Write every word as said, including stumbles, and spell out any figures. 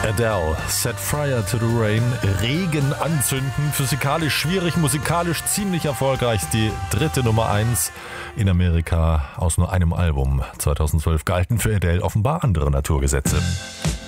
Adele, Set Fire to the Rain, Regen anzünden, physikalisch schwierig, musikalisch ziemlich erfolgreich, die dritte Nummer eins in Amerika aus nur einem Album. zweitausendzwölf galten für Adele offenbar andere Naturgesetze.